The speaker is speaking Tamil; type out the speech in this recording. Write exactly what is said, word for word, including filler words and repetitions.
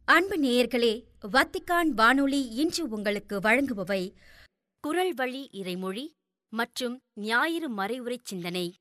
அன்பு நேயர்களே, வத்திக்கான் வானொலி இன்று உங்களுக்கு வழங்குபவை குரல் வழி இறைமொழி மற்றும் ஞாயிறு மறைவுரைச் சிந்தனை.